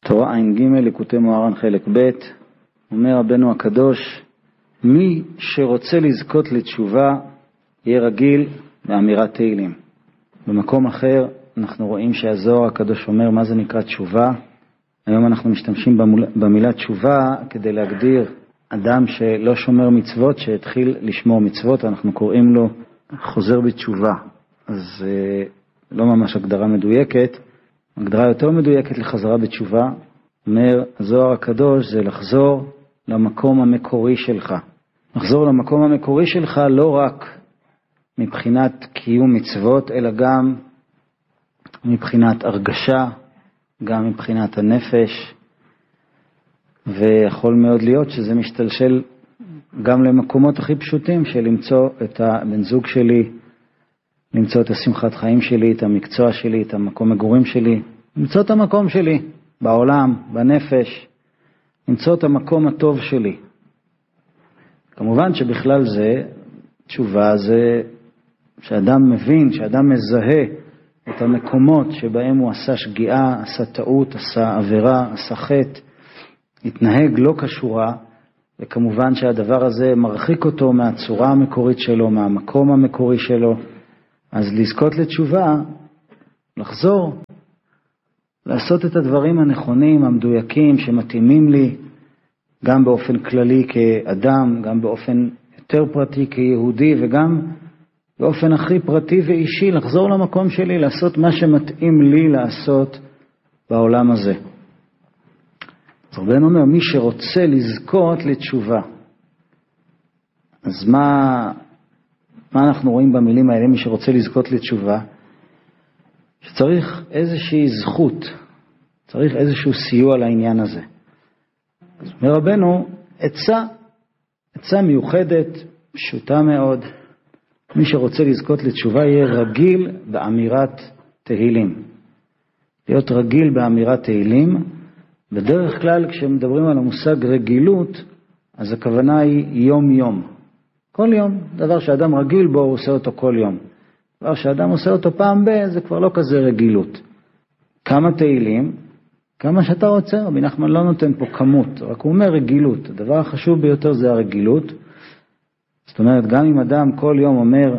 תורה ע"ג ליקוטי מוהר"ן חלק ב'. אומר רבנו הקדוש, מי שרוצה לזכות לתשובה יהיה רגיל באמירת תהילים. במקום אחר אנחנו רואים שהזוהר הקדוש אומר מה זה נקרא תשובה. היום אנחנו משתמשים במילה תשובה כדי להגדיר אדם שלא שומר מצוות, שהתחיל לשמור מצוות, אנחנו קוראים לו חוזר בתשובה. אז לא ממש הגדרה מדויקת. הגדרה יותר מדויקת לחזרה בתשובה, אומר הזוהר הקדוש, זה לחזור למקום המקורי שלך. לחזור למקום המקורי שלך לא רק מבחינת קיום מצוות, אלא גם מבחינת הרגשה, גם מבחינת הנפש, ויכול מאוד להיות שזה משתלשל גם למקומות הכי פשוטים של למצוא את הבן זוג שלי, למצוא את השמחת חיים שלי, את המקצוע שלי, את המקום מגורים שלי, למצוא את המקום שלי בעולם, בנפש, למצוא את המקום הטוב שלי. כמובן שבכלל זה, תשובה זה שאדם מבין, שאדם מזהה את המקומות שבהם הוא עשה שגיאה, עשה טעות, עשה עבירה, עשה חטא, התנהג לא כשורה, וכמובן שהדבר הזה מרחיק אותו מהצורה המקורית שלו, מהמקום המקורי שלו. אז לזכות לתשובה, לחזור, לעשות את הדברים הנכונים, המדויקים, שמתאימים לי, גם באופן כללי כאדם, גם באופן יותר פרטי כיהודי, וגם באופן הכי פרטי ואישי, לחזור למקום שלי, לעשות מה שמתאים לי לעשות בעולם הזה. אז רבנו אומר, מי שרוצה לזכות לתשובה. אז מה אנחנו רואים במילים האלה, מי שרוצה לזכות לתשובה? שצריך איזושהי זכות, צריך איזשהו סיוע לעניין הזה. אז אומר רבנו, עצה מיוחדת, פשוטה מאוד. מי שרוצה לזכות לתשובה יהיה רגיל באמירת תהילים. להיות רגיל באמירת תהילים, בדרך כלל כשמדברים על המושג רגילות, אז הכוונה היא יום יום. כל יום, דבר שאדם רגיל בו הוא עושה אותו כל יום. דבר שאדם עושה אותו פעם זה כבר לא כזה רגילות. כמה תהילים? כמה שאתה רוצה, רבי נחמן לא נותן פה כמות, רק הוא אומר רגילות. הדבר החשוב ביותר זה הרגילות. זאת אומרת, גם אם אדם כל יום אומר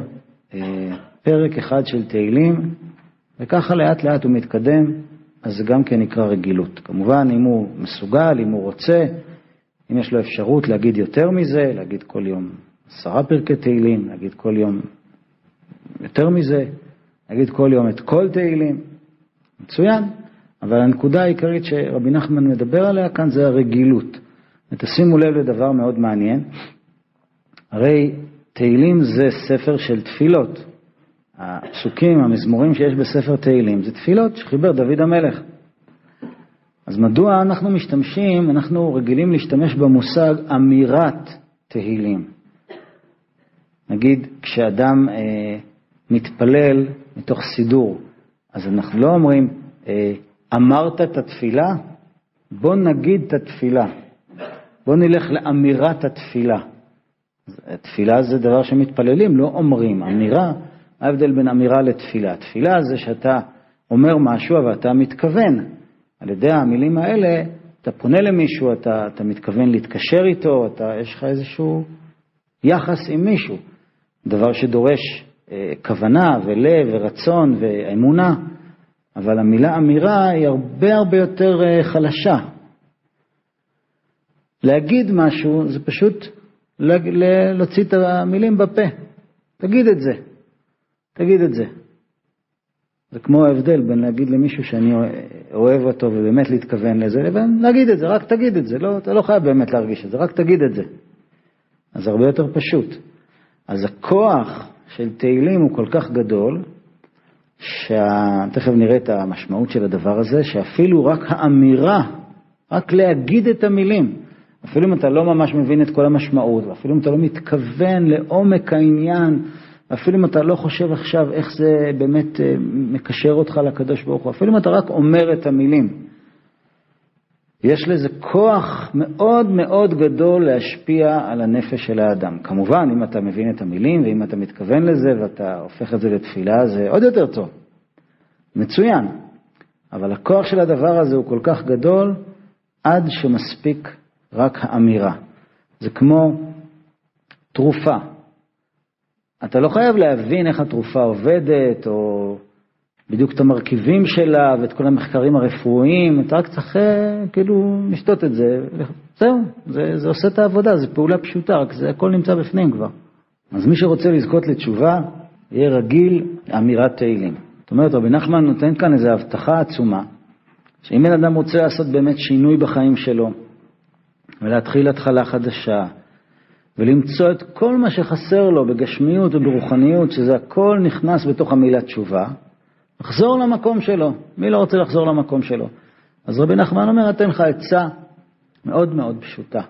פרק אחד של תהילים, וככה לאט לאט הוא מתקדם, אז זה גם כן נקרא רגילות. כמובן, אם הוא מסוגל, אם הוא רוצה, אם יש לו אפשרות להגיד יותר מזה, להגיד כל יום 10 פרקי תהילים, להגיד כל יום יותר מזה, להגיד כל יום את כל תהילים, מצוין. אבל הנקודה העיקרית שרבי נחמן מדבר עליה כאן זה הרגילות. ותשימו לב לדבר מאוד מעניין. הרי תהילים זה ספר של תפילות. הפסוקים, המזמורים שיש בספר תהילים, זה תפילות שחיבר דוד המלך. אז מדוע אנחנו רגילים להשתמש במושג אמירת תהילים? נגיד, כשאדם מתפלל מתוך סידור, אז אנחנו לא אומרים, אמרת את התפילה? בוא נגיד את התפילה. בוא נלך לאמירת התפילה. התפילה זה דבר שמתפללים, לא אומרים. אמירה, ההבדל בין אמירה לתפילה. תפילה זה שאתה אומר משהו, אבל אתה מתכוון. על ידי המילים האלה, אתה פונה למישהו, אתה מתכוון להתקשר איתו, יש לך איזשהו יחס עם מישהו. דבר שדורש כוונה ולב ורצון ואמונה. אבל המילה אמירה היא הרבה יותר חלשה. להגיד משהו זה פשוט להוציא את המילים בפה. תגיד את זה. תגיד את זה. זה כמו ההבדל בין להגיד למישהו שאני אוהב אותו ובאמת להתכוון לזה, לבין להגיד את זה, רק תגיד את זה. אתה לא חייב באמת להרגיש את זה, רק תגיד את זה. אז הרבה יותר פשוט. אז הכוח של תהילים הוא כל כך גדול, תכף נראה את המשמעות של הדבר הזה, שאפילו רק האמירה, רק להגיד את המילים, אפילו אם אתה לא ממש מבין את כל המשמעות, ואפילו אם אתה לא מתכוון לעומק העניין, אפילו אם אתה לא חושב עכשיו איך זה באמת מקשר אותך לקדוש ברוך הוא, אפילו אם אתה רק אומר את המילים, יש לזה כוח מאוד מאוד גדול להשפיע על הנפש של האדם. כמובן, אם אתה מבין את המילים, ואם אתה מתכוון לזה, ואתה הופך את זה לתפילה, זה עוד יותר טוב. מצוין. אבל הכוח של הדבר הזה הוא כל כך גדול, עד שמספיק רק האמירה. זה כמו תרופה. אתה לא חייב להבין איך התרופה עובדת, או בדיוק את המרכיבים שלה, ואת כל המחקרים הרפואיים, אתה רק צריך כאילו לשתות את זה. זהו, זה עושה את העבודה, זה פעולה פשוטה, רק זה הכל נמצא בפנים כבר. אז מי שרוצה לזכות לתשובה, יהיה רגיל אמירת תהילים. זאת אומרת, רבי נחמן נותן כאן איזו הבטחה עצומה, שאם בן אדם רוצה לעשות באמת שינוי בחיים שלו, ולהתחיל התחלה חדשה, ולמצוא את כל מה שחסר לו בגשמיות וברוחניות, שזה הכל נכנס בתוך המילה תשובה, לחזור למקום שלו. מי לא רוצה לחזור למקום שלו? אז רבי נחמן אומר, אתן לך עצה מאוד מאוד פשוטה.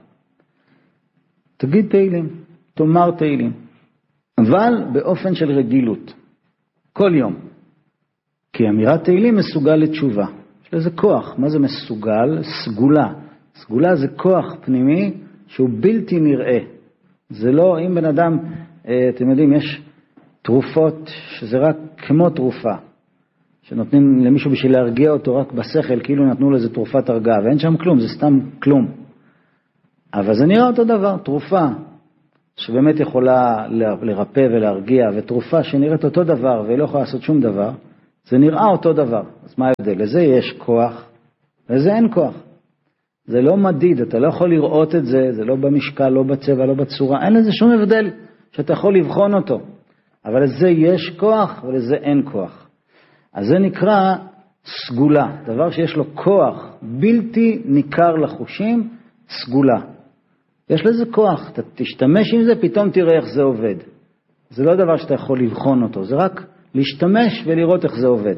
תגיד תהילים, תאמר תהילים, אבל באופן של רגילות, כל יום. כי אמירת תהילים מסוגל לתשובה. יש לזה כוח. מה זה מסוגל? סגולה. סגולה זה כוח פנימי שהוא בלתי נראה. זה לא, אם בן אדם, אתם יודעים, יש תרופות שזה רק כמו תרופה, שנותנים למישהו בשביל להרגיע אותו רק בשכל, כאילו נתנו לזה תרופת הרגעה, ואין שם כלום, זה סתם כלום. אבל זה נראה אותו דבר, תרופה שבאמת יכולה לרפא ולהרגיע, ותרופה שנראית אותו דבר ולא יכולה לעשות שום דבר, זה נראה אותו דבר. אז מה ההבדל? לזה יש כוח, לזה אין כוח. זה לא מדיד, אתה לא יכול לראות את זה, זה לא במשקל, לא בצבע, לא בצורה, אין לזה שום הבדל שאתה יכול לבחון אותו. אבל לזה יש כוח ולזה אין כוח. אז זה נקרא סגולה, דבר שיש לו כוח בלתי ניכר לחושים, סגולה. יש לזה כוח, אתה תשתמש עם זה, פתאום תראה איך זה עובד. זה לא דבר שאתה יכול לבחון אותו, זה רק להשתמש ולראות איך זה עובד.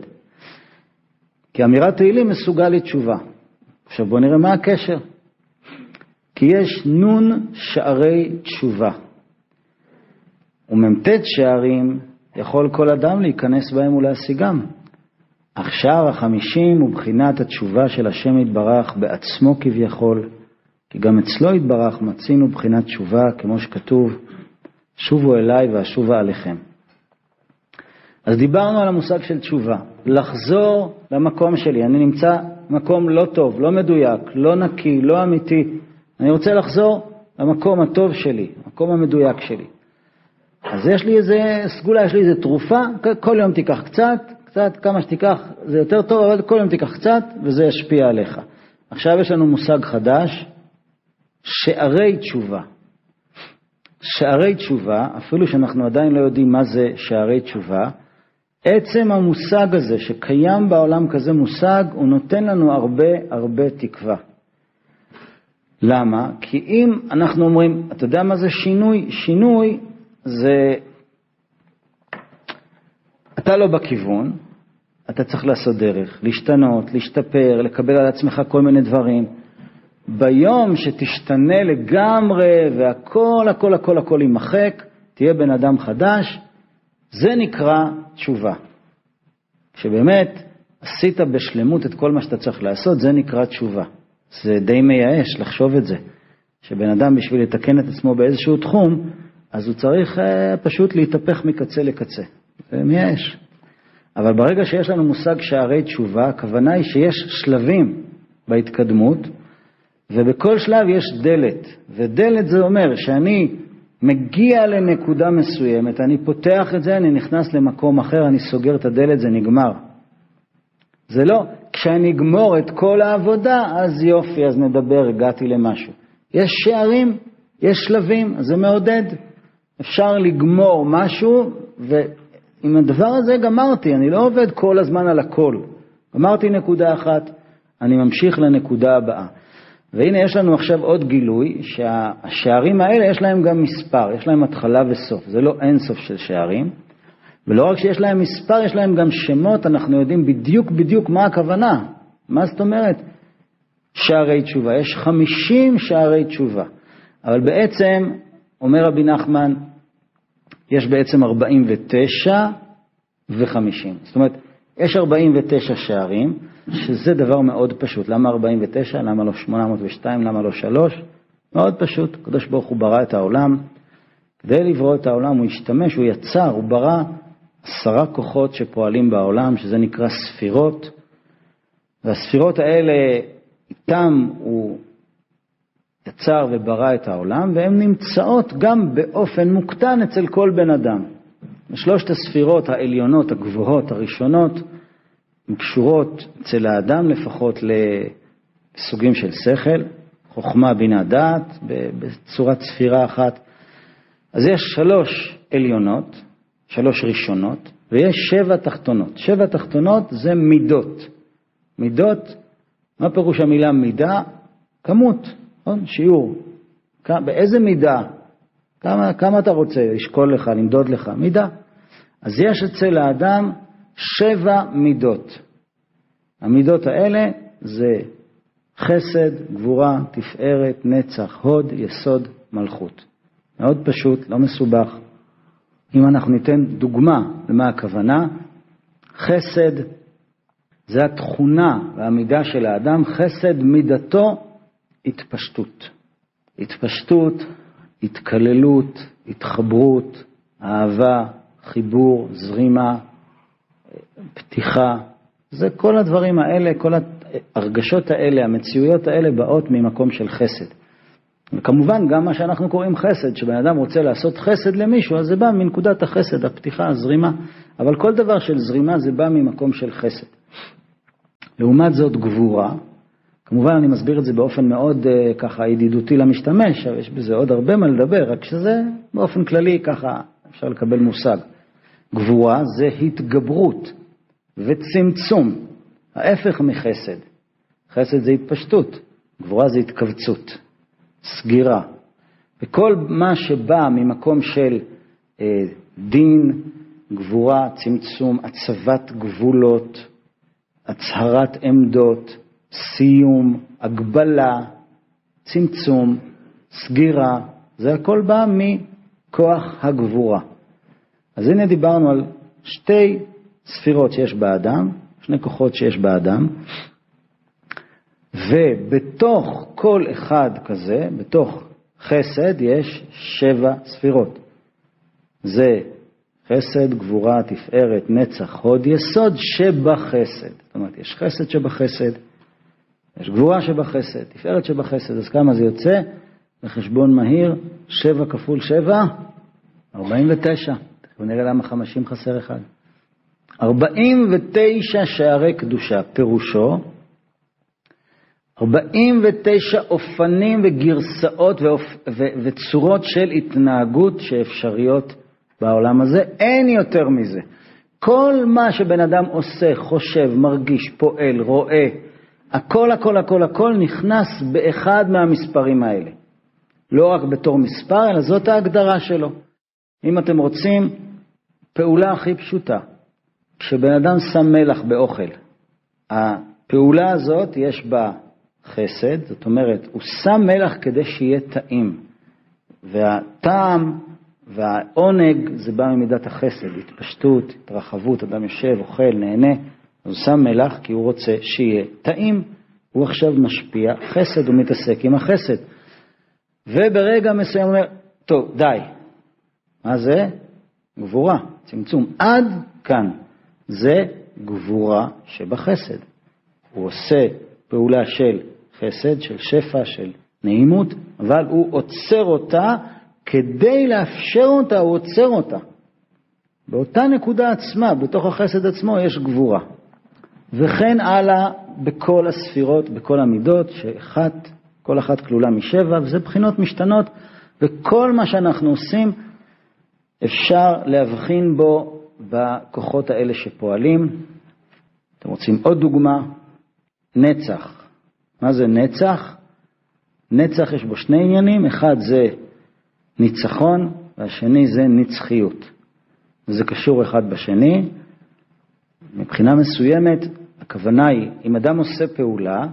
כי אמירת תהילים מסוגל לתשובה. עכשיו בוא נראה מה הקשר. כי יש נון שערי תשובה. וממתת שערים יכול כל אדם להיכנס בהם ולהשיגם. עכשיו 50 הוא בחינת התשובה של השם יתברך בעצמו כביכול, כי גם אצלו יתברך מצינו בחינת תשובה, כמו שכתוב, שובו אליי ואשובה עליכם. אז דיברנו על המושג של תשובה, לחזור למקום שלי. אני נמצא מקום לא טוב, לא מדויק, לא נקי, לא אמיתי. אני רוצה לחזור למקום הטוב שלי, המקום המדויק שלי. אז יש לי איזה סגולה, יש לי איזה תרופה, כל יום תיקח קצת, כמה שתיקח זה יותר טוב, אבל כל יום תיקח קצת וזה ישפיע עליך. עכשיו יש לנו מושג חדש, שערי תשובה. שערי תשובה, אפילו שאנחנו עדיין לא יודעים מה זה שערי תשובה, עצם המושג הזה שקיים בעולם כזה מושג, הוא נותן לנו הרבה תקווה. למה? כי אם אנחנו אומרים, אתה יודע מה זה שינוי? שינוי זה, אתה לא בכיוון, אתה צריך לעשות דרך, להשתנות, להשתפר, לקבל על עצמך כל מיני דברים. ביום שתשתנה לגמרי והכל יימחק, תהיה בן אדם חדש, זה נקרא תשובה. כשבאמת עשית בשלמות את כל מה שאתה צריך לעשות, זה נקרא תשובה. זה די מייאש לחשוב את זה. שבן אדם בשביל לתקן את עצמו באיזשהו תחום, אז הוא צריך פשוט להתהפך מקצה לקצה. זה מייאש. אבל ברגע שיש לנו מושג שערי תשובה, הכוונה היא שיש שלבים בהתקדמות, ובכל שלב יש דלת. ודלת זה אומר שאני מגיע לנקודה מסוימת, אני פותח את זה, אני נכנס למקום אחר, אני סוגר את הדלת, זה נגמר. זה לא, כשאני אגמור את כל העבודה, אז יופי, אז נדבר, הגעתי למשהו. יש שערים, יש שלבים, אז זה מעודד. אפשר לגמור משהו, ועם הדבר הזה גמרתי, אני לא עובד כל הזמן על הכל. גמרתי נקודה אחת, אני ממשיך לנקודה הבאה. והנה יש לנו עכשיו עוד גילוי, שהשערים האלה יש להם גם מספר, יש להם התחלה וסוף, זה לא אין סוף של שערים, ולא רק שיש להם מספר, יש להם גם שמות, אנחנו יודעים בדיוק מה הכוונה. מה זאת אומרת? שערי תשובה, יש 50 שערי תשובה, אבל בעצם, אומר רבי נחמן, יש בעצם 49 ו-50. זאת אומרת, יש 49 שערים, שזה דבר מאוד פשוט. למה 49? למה לא 802? למה לא 3? מאוד פשוט. הקדוש ברוך הוא ברא את העולם. כדי לברוא את העולם הוא השתמש, הוא יצר, הוא ברא 10 כוחות שפועלים בעולם, שזה נקרא ספירות. והספירות האלה, איתם הוא יצר וברא את העולם, והן נמצאות גם באופן מוקטן אצל כל בן אדם. שלושת הספירות העליונות, הגבוהות, הראשונות, הן קשורות אצל האדם לפחות לסוגים של שכל, חוכמה, בינה, דעת, בצורת ספירה אחת. אז יש 3 עליונות, 3 ראשונות, ויש 7 תחתונות. 7 תחתונות זה מידות. מידות, מה פירוש המילה מידה? כמות, שיעור. באיזה מידה? כמה אתה רוצה לשקול לך, למדוד לך? מידה. אז יש אצל האדם 7 מידות. המידות האלה זה חסד, גבורה, תפארת, נצח, הוד, יסוד, מלכות. מאוד פשוט, לא מסובך. אם אנחנו ניתן דוגמה למה הכוונה, חסד זה התכונה והמידה של האדם. חסד מידתו התפשטות. התפשטות, התקללות, התחברות, אהבה, חיבור, זרימה, פתיחה. זה כל הדברים האלה, כל ההרגשות האלה, המציאויות האלה באות ממקום של חסד. וכמובן גם מה שאנחנו קוראים חסד, שבן אדם רוצה לעשות חסד למישהו, אז זה בא מנקודת החסד, הפתיחה, הזרימה. אבל כל דבר של זרימה זה בא ממקום של חסד. לעומת זאת גבורה, כמובן אני מסביר את זה באופן מאוד ככה ידידותי למשתמש, יש בזה עוד הרבה מה לדבר, רק שזה באופן כללי ככה אפשר לקבל מושג. גבורה זה התגברות וצמצום, ההפך מחסד. חסד זה התפשטות, גבורה זה התכווצות, סגירה. וכל מה שבא ממקום של דין, גבורה, צמצום, הצבת גבולות, הצהרת עמדות, סיום, הגבלה, צמצום, סגירה, זה הכל בא מכוח הגבורה. אז הנה דיברנו על 2 ספירות שיש באדם, 2 כוחות שיש באדם, ובתוך כל אחד כזה, בתוך חסד יש 7 ספירות. זה חסד, גבורה, תפארת, נצח, הוד, יסוד שבחסד. זאת אומרת, יש חסד שבחסד, יש גבורה שבחסד, תפארת שבחסד. אז כמה זה יוצא? בחשבון מהיר, 7 כפול 7, 49. נראה למה 50 חסר 1. 49 שערי קדושה, פירושו 49 אופנים וגרסאות וצורות של התנהגות שאפשריות בעולם הזה. אין יותר מזה. כל מה שבן אדם עושה, חושב, מרגיש, פועל, רואה, הכל הכל הכל הכל נכנס באחד מהמספרים האלה. לא רק בתור מספר, אלא זאת ההגדרה שלו. אם אתם רוצים, פעולה הכי פשוטה, כשבן אדם שם מלח באוכל, הפעולה הזאת יש בה חסד, זאת אומרת, הוא שם מלח כדי שיהיה טעים, והטעם והעונג זה בא ממידת החסד, התפשטות, התרחבות, אדם יושב, אוכל, נהנה, אז הוא שם מלח כי הוא רוצה שיהיה טעים, הוא עכשיו משפיע חסד, הוא מתעסק עם החסד. וברגע מסוים הוא אומר, טוב, די. מה זה? גבורה, צמצום. עד כאן. זה גבורה שבחסד. הוא עושה פעולה של חסד, של שפע, של נעימות, אבל הוא עוצר אותה, כדי לאפשר אותה, הוא עוצר אותה. באותה נקודה עצמה, בתוך החסד עצמו, יש גבורה. וכן הלאה בכל הספירות, בכל המידות, כל אחת כלולה מ7, וזה בחינות משתנות, וכל מה שאנחנו עושים, אפשר להבחין בו בכוחות האלה שפועלים. אתם רוצים עוד דוגמה? נצח. מה זה נצח? נצח יש בו 2 עניינים, אחד זה ניצחון, והשני זה נצחיות. וזה קשור אחד בשני. מבחינה מסוימת, הכוונה היא, אם אדם עושה פעולה,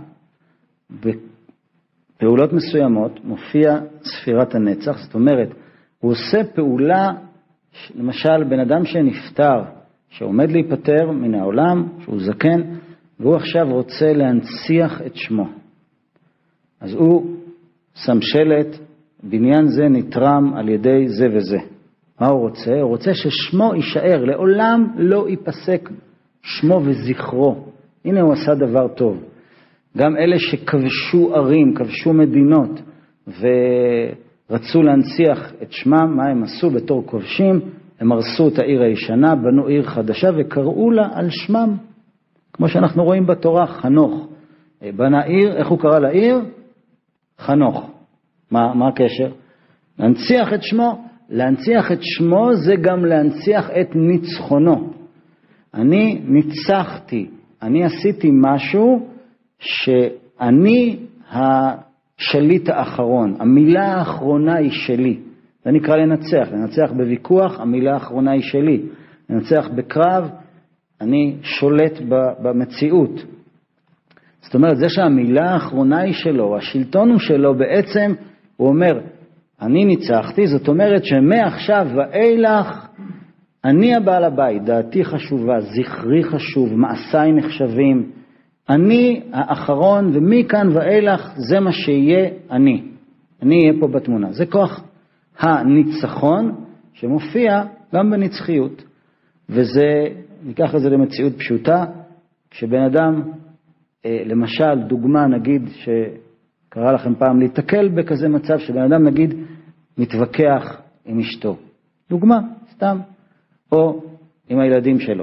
בפעולות מסוימות מופיע ספירת הנצח, זאת אומרת, הוא עושה פעולה, למשל, בן אדם שנפטר, שעומד להיפטר מן העולם, שהוא זקן, והוא עכשיו רוצה להנציח את שמו. אז הוא שם שלט, בניין זה נתרם על ידי זה וזה. מה הוא רוצה? הוא רוצה ששמו יישאר, לעולם לא ייפסק שמו וזכרו הנה הוא עשה דבר טוב. גם אלה שכבשו ערים, כבשו מדינות, ורצו להנציח את שמם, מה הם עשו בתור כובשים? הם הרסו את העיר הישנה, בנו עיר חדשה וקראו לה על שמם. כמו שאנחנו רואים בתורה, חנוך. בנה עיר, איך הוא קרא לעיר? חנוך. מה הקשר? להנציח את שמו. להנציח את שמו זה גם להנציח את ניצחונו. אני ניצחתי, אני עשיתי משהו שאני השליט האחרון. המילה האחרונה היא שלי. זה נקרא לנצח. לנצח בוויכוח, המילה האחרונה היא שלי. לנצח בקרב, אני שולט במציאות. זאת אומרת, זה שהמילה האחרונה היא שלו, השלטון הוא שלו, בעצם הוא אומר, אני ניצחתי, זאת אומרת שמעכשיו ואילך אני הבעל הבית, דעתי חשובה, זכרי חשוב, מעשיי נחשבים, אני האחרון, ומכאן ואילך זה מה שיהיה אני אהיה פה בתמונה. זה כוח הניצחון שמופיע גם בנצחיות, וזה, ניקח את זה למציאות פשוטה, כשבן אדם, למשל, דוגמה נגיד שקרה לכם פעם להתקל בכזה מצב שבן אדם נגיד מתווכח עם אשתו. דוגמה, סתם. או עם הילדים שלו.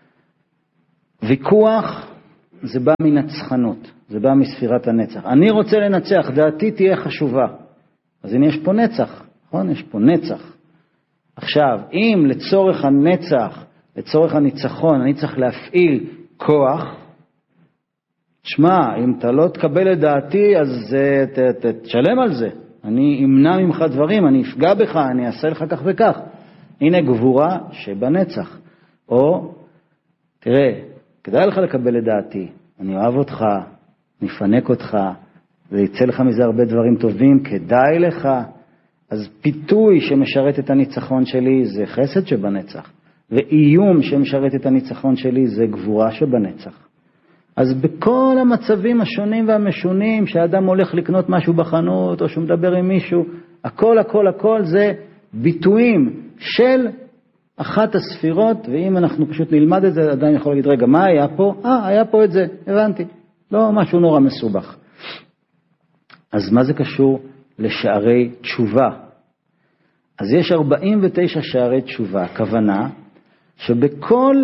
ויכוח זה בא מנצחנות, זה בא מספירת הנצח. אני רוצה לנצח, דעתי תהיה חשובה. אז הנה יש פה נצח, נכון? יש פה נצח. עכשיו, אם לצורך הנצח, לצורך הניצחון, אני צריך להפעיל כוח, תשמע, אם אתה לא תקבל את דעתי, אז תשלם על זה. אני אמנע ממך דברים, אני אפגע בך, אני אעשה לך כך וכך. הנה גבורה שבנצח. או, תראה, כדאי לך לקבל את דעתי, אני אוהב אותך, נפנק אותך, ויצא לך מזה הרבה דברים טובים, כדאי לך. אז פיתוי שמשרת את הניצחון שלי זה חסד שבנצח, ואיום שמשרת את הניצחון שלי זה גבורה שבנצח. אז בכל המצבים השונים והמשונים, שהאדם הולך לקנות משהו בחנות, או שהוא מדבר עם מישהו, הכל זה ביטויים של אחת הספירות, ואם אנחנו פשוט נלמד את זה, אדם יכול להגיד, רגע, מה היה פה? היה פה את זה, הבנתי. לא משהו נורא מסובך. אז מה זה קשור לשערי תשובה? אז יש 49 שערי תשובה, הכוונה שבכל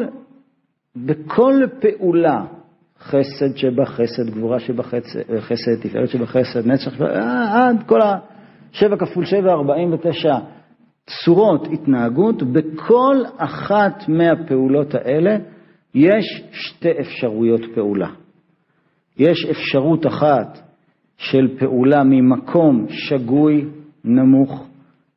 פעולה, חסד שבחסד, גבורה שבחסד, תפארת שבחסד, נצח, עד כל 7 כפול 7, 49 צורות התנהגות, בכל אחת מהפעולות האלה יש שתי אפשרויות פעולה. יש אפשרות אחת של פעולה ממקום שגוי, נמוך,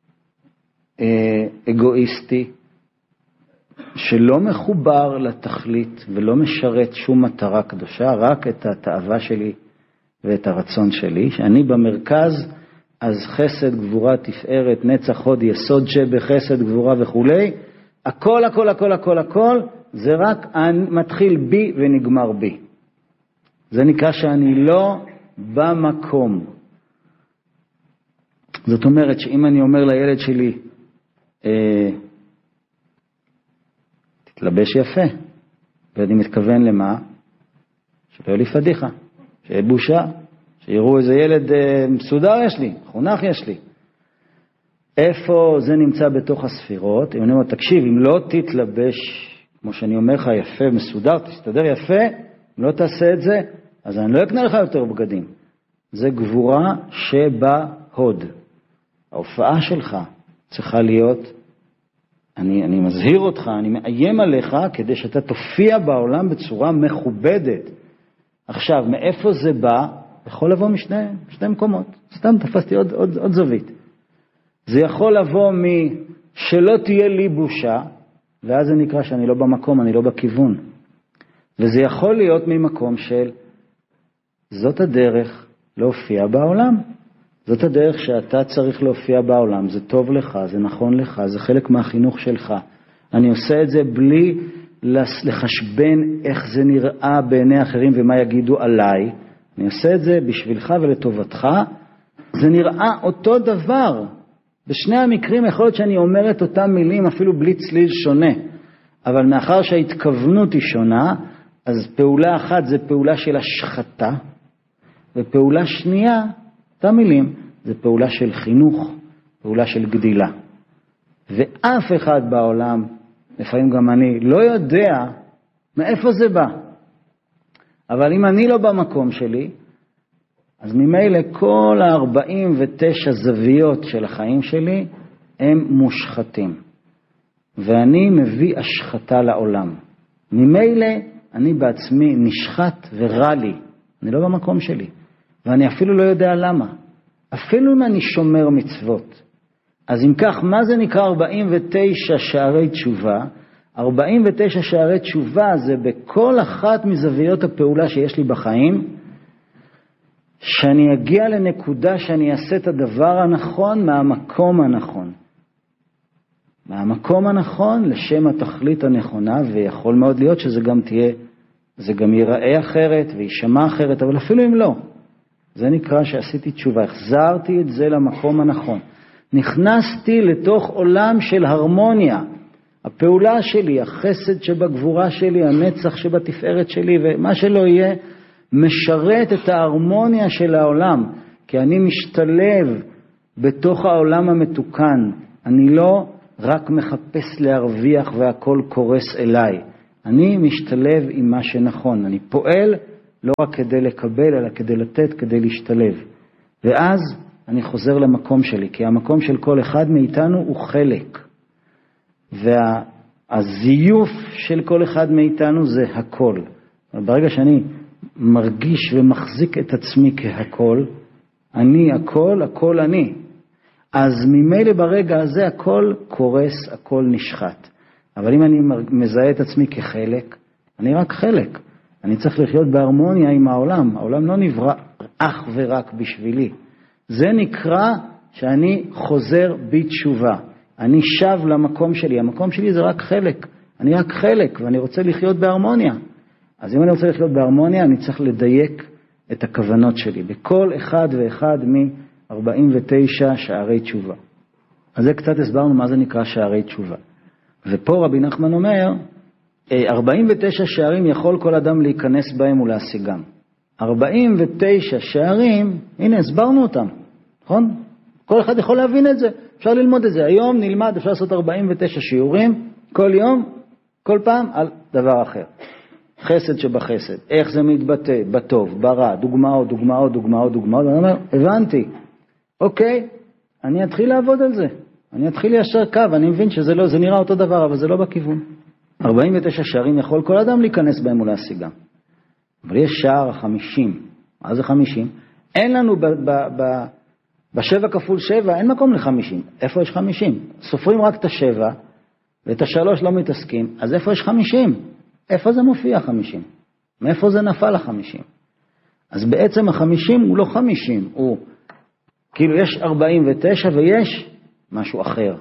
אגואיסטי, שלא מחובר לתכלית ולא משרת שום מטרה קדושה, רק את התאווה שלי ואת הרצון שלי, שאני במרכז, אז חסד, גבורה, תפארת, נצח, הוד, יסוד שבחסד, גבורה וכו'. הכל, זה רק מתחיל בי ונגמר בי. זה נקרא שאני לא במקום. זאת אומרת שאם אני אומר לילד שלי, תתלבש יפה, ואני מתכוון למה? שלא יהיה לי פדיחה, שיהיה בושה, שיראו איזה ילד מסודר יש לי, חונך יש לי. איפה זה נמצא בתוך הספירות? אם אני אומר, תקשיב, אם לא תתלבש, כמו שאני אומר לך, יפה, מסודר, תסתדר יפה, אם לא תעשה את זה, אז אני לא אקנה לך יותר בגדים. זה גבורה שבה הוד. ההופעה שלך צריכה להיות, אני מזהיר אותך, אני מאיים עליך, כדי שאתה תופיע בעולם בצורה מכובדת. עכשיו, מאיפה זה בא? יכול לבוא משני מקומות. סתם תפסתי עוד זווית. זה יכול לבוא שלא תהיה לי בושה, ואז זה נקרא שאני לא במקום, אני לא בכיוון. וזה יכול להיות ממקום של, זאת הדרך להופיע בעולם. זאת הדרך שאתה צריך להופיע בעולם. זה טוב לך, זה נכון לך, זה חלק מהחינוך שלך. אני עושה את זה בלי לחשבן איך זה נראה בעיני אחרים ומה יגידו עליי. אני עושה את זה בשבילך ולטובתך. זה נראה אותו דבר. בשני המקרים יכול להיות שאני אומר את אותם מילים אפילו בלי צליל שונה. אבל מאחר שההתכוונות היא שונה, אז פעולה אחת זה פעולה של השחתה, ופעולה שנייה, אותם מילים, זה פעולה של חינוך, פעולה של גדילה. ואף אחד בעולם, לפעמים גם אני, לא יודע מאיפה זה בא. אבל אם אני לא במקום שלי, אז ממילא כל 49 זוויות של החיים שלי הם מושחתים. ואני מביא השחתה לעולם. ממילא אני בעצמי נשחט ורע לי. אני לא במקום שלי. ואני אפילו לא יודע למה. אפילו אם אני שומר מצוות. אז אם כך, מה זה נקרא 49 שערי תשובה? 49 שערי תשובה זה בכל אחת מזוויות הפעולה שיש לי בחיים, שאני אגיע לנקודה שאני אעשה את הדבר הנכון מהמקום הנכון. מהמקום הנכון לשם התכלית הנכונה, ויכול מאוד להיות שזה גם תהיה, זה גם ייראה אחרת וישמע אחרת, אבל אפילו אם לא. זה נקרא שעשיתי תשובה, החזרתי את זה למקום הנכון. נכנסתי לתוך עולם של הרמוניה. הפעולה שלי, החסד שבגבורה שלי, הנצח שבתפארת שלי, ומה שלא יהיה, משרת את ההרמוניה של העולם. כי אני משתלב בתוך העולם המתוקן. אני לא רק מחפש להרוויח והכל קורס אליי. אני משתלב עם מה שנכון. אני פועל לא רק כדי לקבל, אלא כדי לתת, כדי להשתלב. ואז אני חוזר למקום שלי, כי המקום של כל אחד מאיתנו הוא חלק. והזיוף של כל אחד מאיתנו זה הכל. ברגע שאני מרגיש ומחזיק את עצמי כהכל, אני הכל, הכל אני. אז ממילא ברגע הזה הכל קורס, הכל נשחט. אבל אם אני מזהה את עצמי כחלק, אני רק חלק. אני צריך לחיות בהרמוניה עם העולם. העולם לא נברא אך ורק בשבילי. זה נקרא שאני חוזר בתשובה. אני שב למקום שלי. המקום שלי זה רק חלק. אני רק חלק ואני רוצה לחיות בהרמוניה. אז אם אני רוצה לחיות בהרמוניה, אני צריך לדייק את הכוונות שלי. בכל אחד ואחד מ-49 שערי תשובה. אז זה קצת הסברנו מה זה נקרא שערי תשובה. ופה רבי נחמן אומר, 49 שערים יכול כל אדם להיכנס בהם ולהשיגם. 49 שערים, הנה הסברנו אותם, נכון? כל אחד יכול להבין את זה, אפשר ללמוד את זה. היום נלמד, אפשר לעשות 49 שיעורים, כל יום, כל פעם, על דבר אחר. חסד שבחסד, איך זה מתבטא, בטוב, ברע, דוגמאות, דוגמאות, דוגמאות, דוגמאות. ואני אומר, הבנתי, אוקיי, אני אתחיל לעבוד על זה. אני אתחיל ליישר קו, אני מבין שזה לא, זה נראה אותו דבר, אבל זה לא בכיוון. 49 שערים יכול כל אדם להיכנס בהם ולהשיגם. אבל יש שער 50. מה זה 50? אין לנו בשבע כפול 7, אין מקום ל50. איפה יש 50? סופרים רק את 7, ואת 3 לא מתעסקים. אז איפה יש 50? איפה זה מופיע 50? מאיפה זה נפל 50? אז בעצם 50 הוא לא 50, הוא כאילו יש 49 ויש משהו אחר.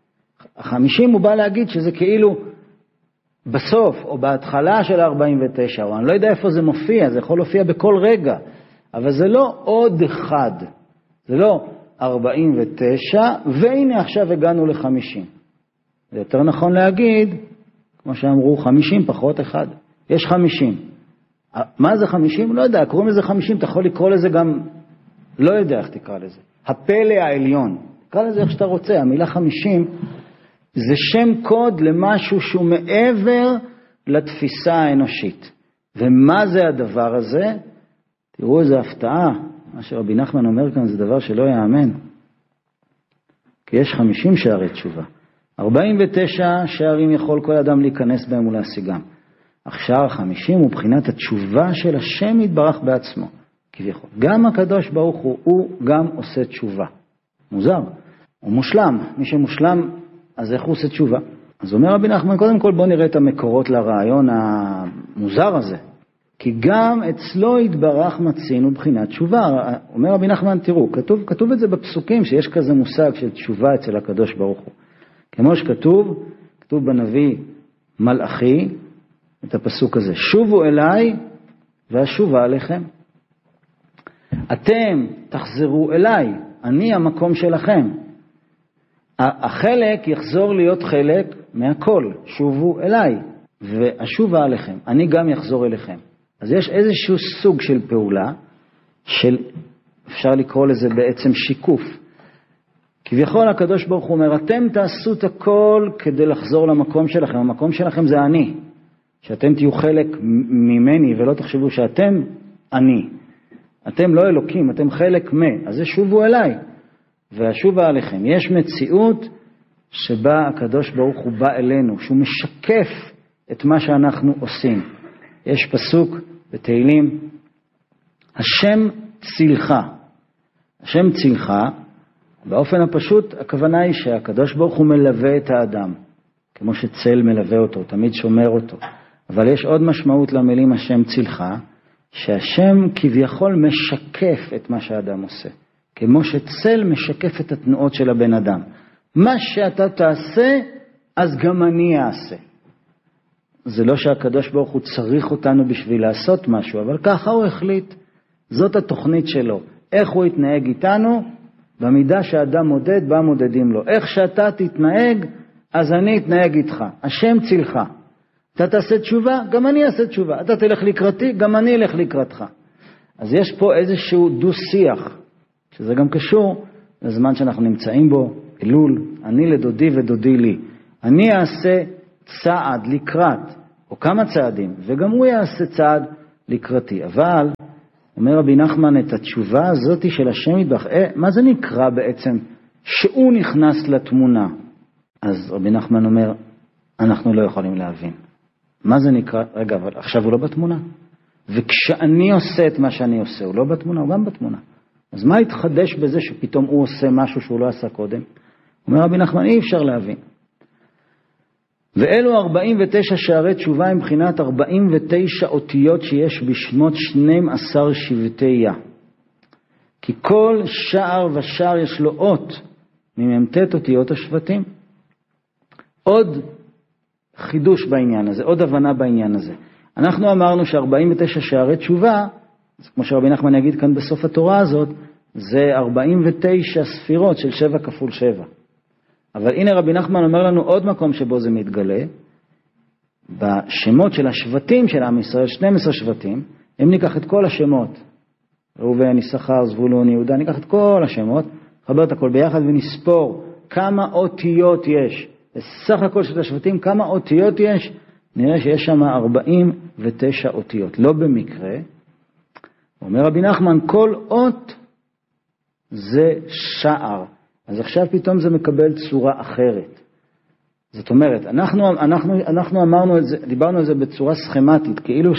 50 הוא בא להגיד שזה כאילו בסוף או בהתחלה של 49, או אני לא יודע איפה זה מופיע, זה יכול להופיע בכל רגע, אבל זה לא עוד אחד, זה לא 49, והנה עכשיו הגענו ל50. זה יותר נכון להגיד, כמו שאמרו, 50 פחות 1. יש 50. מה זה 50? לא יודע, קוראים לזה 50, אתה יכול לקרוא לזה גם, לא יודע איך תקרא לזה. הפלא העליון. תקרא לזה איך שאתה רוצה, המילה 50, זה שם קוד למשהו שהוא מעבר לתפיסה האנושית. ומה זה הדבר הזה? תראו איזה הפתעה. מה שרבי נחמן אומר כאן זה דבר שלא יאמן. כי יש 50 שערי תשובה. 49 שערים יכול כל אדם להיכנס בהם ולהשיגם. עכשיו 50 הוא בחינת התשובה של השם יתברך בעצמו. כביכול. גם הקדוש ברוך הוא גם עושה תשובה. מוזר. הוא מושלם. מי שמושלם, אז איך הוא עושה תשובה? אז אומר רבי נחמן, קודם כל בוא נראה את המקורות לרעיון המוזר הזה. כי גם אצלו יתברך מצינו בחינת תשובה. אומר רבי נחמן, תראו, כתוב את זה בפסוקים, שיש כזה מושג של תשובה אצל הקדוש ברוך הוא. כמו שכתוב, כתוב בנביא מלאכי, את הפסוק הזה, שובו אליי והשובה עליכם. אתם תחזרו אליי, אני המקום שלכם. החלק יחזור להיות חלק מהכל, שובו אליי. ואשובה עליכם, אני גם יחזור אליכם. אז יש איזשהו סוג של פעולה, אפשר לקרוא לזה בעצם שיקוף. כביכול הקדוש ברוך הוא אומר, אתם תעשו את הכל כדי לחזור למקום שלכם, המקום שלכם זה אני. שאתם תהיו חלק ממני ולא תחשבו שאתם אני. אתם לא אלוקים, אתם חלק אז זה שובו אליי. והשובה עליכם. יש מציאות שבה הקדוש ברוך הוא בא אלינו, שהוא משקף את מה שאנחנו עושים. יש פסוק בתהילים, השם צילך. השם צילך, באופן הפשוט הכוונה היא שהקדוש ברוך הוא מלווה את האדם, כמו שצל מלווה אותו, תמיד שומר אותו. אבל יש עוד משמעות למילים השם צילך, שהשם כביכול משקף את מה שהאדם עושה. כמו שצל משקף את התנועות של הבן אדם. מה שאתה תעשה, אז גם אני אעשה. זה לא שהקדוש ברוך הוא צריך אותנו בשביל לעשות משהו, אבל ככה הוא החליט. זאת התוכנית שלו. איך הוא יתנהג איתנו? במידה שהאדם מודד, בה מודדים לו. איך שאתה תתנהג, אז אני אתנהג איתך. השם צילך. אתה תעשה תשובה, גם אני אעשה תשובה. אתה תלך לקראתי, גם אני אלך לקראתך. אז יש פה איזשהו דו-שיח, שזה גם קשור לזמן שאנחנו נמצאים בו, אלול, אני לדודי ודודי לי. אני אעשה צעד לקראת, או כמה צעדים, וגם הוא יעשה צעד לקראתי. אבל, אומר רבי נחמן, את התשובה הזאת של השם יתברך, מה זה נקרא בעצם שהוא נכנס לתמונה? אז רבי נחמן אומר, אנחנו לא יכולים להבין. מה זה נקרא? רגע, אבל עכשיו הוא לא בתמונה. וכשאני עושה את מה שאני עושה, הוא לא בתמונה, הוא גם בתמונה. אז מה התחדש בזה שפתאום הוא עושה משהו שהוא לא עשה קודם? אומר רבי נחמן, אי אפשר להבין. ואלו 49 שערי תשובה מבחינת 49 אותיות שיש בשמות 12 שבטי. כי כל שער ושער יש לו אות ממ"ט אותיות השבטים. עוד חידוש בעניין הזה, עוד הבנה בעניין הזה. אנחנו אמרנו ש49 שערי תשובה, כמו שרבי נחמן יגיד כאן בסוף התורה הזאת, זה 49 ספירות של 7 כפול 7. אבל הנה רבי נחמן אומר לנו עוד מקום שבו זה מתגלה, בשמות של השבטים של עם ישראל, 12 שבטים, אם ניקח את כל השמות, ראובן, יששכר, זבולון, יהודה, ניקח את כל השמות, חבר את הכל ביחד ונספור כמה אותיות יש, בסך הכל של השבטים כמה אותיות יש, נראה שיש שם 49 אותיות, לא במקרה. אומר רבי נחמן, כל אות זה שער. אז עכשיו פתאום זה מקבל צורה אחרת. זאת אומרת, אנחנו אמרנו את זה, דיברנו על זה בצורה סכמטית, כאילו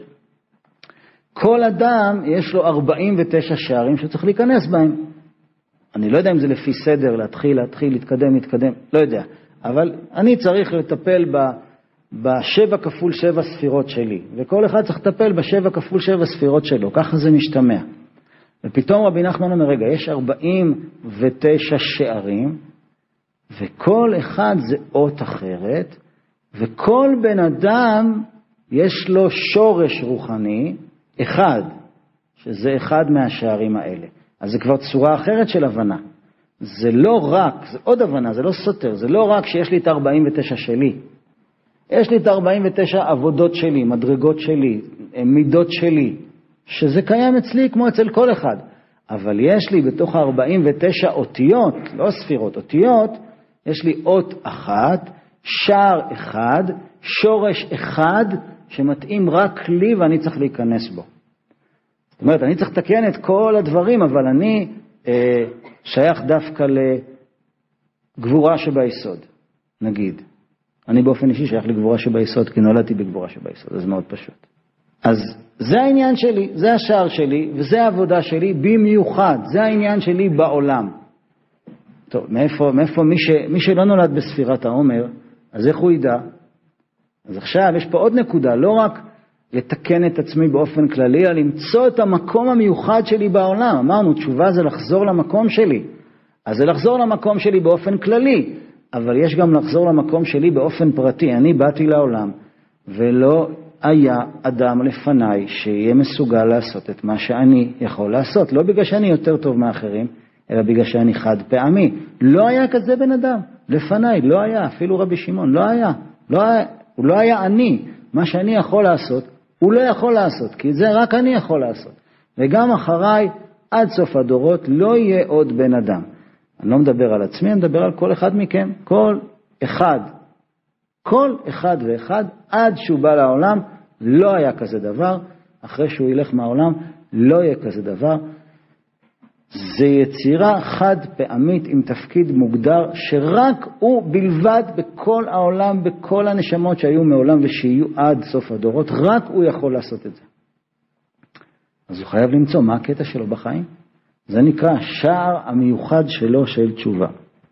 שכל אדם יש לו 49 שערים שצריך להיכנס בהם. אני לא יודע אם זה לפי סדר, להתחיל, להתקדם, לא יודע. אבל אני צריך לטפל ב7 כפול 7 ספירות שלי, וכל אחד צריך לטפל ב7 כפול 7 ספירות שלו, ככה זה משתמע. ופתאום רבי נחמן אומר, רגע, יש 49 שערים, וכל אחד זה אות אחרת, וכל בן אדם יש לו שורש רוחני, אחד, שזה אחד מהשערים האלה. אז זה כבר צורה אחרת של הבנה. זה לא רק, זה עוד הבנה, זה לא סותר, זה לא רק שיש לי את 49 שלי. יש לי את 49 עבודות שלי, מדרגות שלי, מידות שלי, שזה קיים אצלי כמו אצל כל אחד. אבל יש לי בתוך 49 אותיות, לא ספירות, אותיות, יש לי אות אחת, שער אחד, שורש אחד, שמתאים רק לי ואני צריך להיכנס בו. זאת אומרת, אני צריך לתקן את כל הדברים, אבל אני שייך דווקא לגבורה שביסוד, נגיד. אני באופן אישי שייך לגבורה שביסוד, כי נולדתי בגבורה שביסוד, זה מאוד פשוט. אז זה העניין שלי, זה השער שלי, וזה העבודה שלי במיוחד, זה העניין שלי בעולם. טוב, מאיפה מי שלא נולד בספירת העומר, אז איך הוא ידע? אז עכשיו יש פה עוד נקודה, לא רק לתקן את עצמי באופן כללי, אלא למצוא את המקום המיוחד שלי בעולם. אמרנו, תשובה זה לחזור למקום שלי. אז זה לחזור למקום שלי באופן כללי, אבל יש גם לחזור למקום שלי באופן פרטי. אני באתי לעולם, ולא היה אדם לפניי שיהיה מסוגל לעשות את מה שאני יכול לעשות. לא בגלל שאני יותר טוב מאחרים, אלא בגלל שאני חד פעמי. לא היה כזה בן אדם. לפניי לא היה, אפילו רבי שמעון, לא היה. הוא לא היה אני. מה שאני יכול לעשות, הוא לא יכול לעשות, כי זה רק אני יכול לעשות. וגם אחריי, עד סוף הדורות, לא יהיה עוד בן אדם. אני לא מדבר על עצמי, אני מדבר על כל אחד מכם. כל אחד ואחד, עד שהוא בא לעולם, לא היה כזה דבר. אחרי שהוא ילך מהעולם, לא יהיה כזה דבר. זה יצירה חד פעמית עם תפקיד מוגדר, שרק הוא בלבד בכל העולם, בכל הנשמות שהיו מעולם ושיהיו עד סוף הדורות, רק הוא יכול לעשות את זה. אז הוא חייב למצוא מה הקטע שלו בחיים. זה נקרא שער המיוחד שלו של תשובה.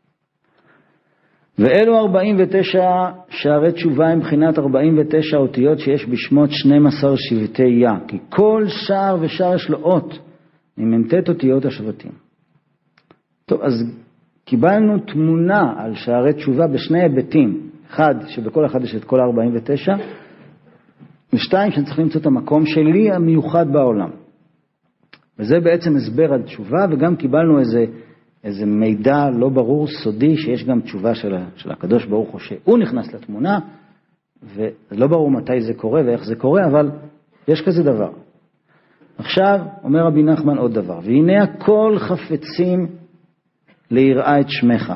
ואלו 49 שערי תשובה עם בחינת 49 אותיות שיש בשמות 12 שבטי יה, כי כל שער ושער יש לו אות, ממנטט אותיות השבטים. טוב, אז קיבלנו תמונה על שערי תשובה בשני היבטים. אחד, שבכל אחד יש את כל 49, ושתיים, שאני צריך למצוא את המקום שלי המיוחד בעולם. וזה בעצם הסבר על תשובה, וגם קיבלנו איזה מידע לא ברור, סודי, שיש גם תשובה של הקדוש ברוך הוא, שהוא נכנס לתמונה, ולא ברור מתי זה קורה ואיך זה קורה, אבל יש כזה דבר. עכשיו אומר רבי נחמן עוד דבר, והנה הכל חפצים ליראה את שמך.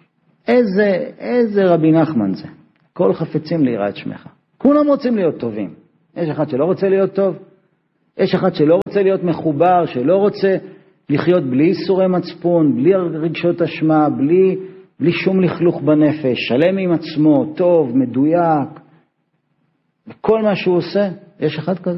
איזה רבי נחמן זה? כל חפצים ליראה את שמך. כולם רוצים להיות טובים. יש אחד שלא רוצה להיות טוב, יש אחד שלא רוצה להיות מחובר, שלא רוצה לחיות בלי איסורי מצפון, בלי רגשות אשמה, בלי שום לכלוך בנפש, שלם עם עצמו, טוב, מדויק. וכל מה שהוא עושה, יש אחד כזה.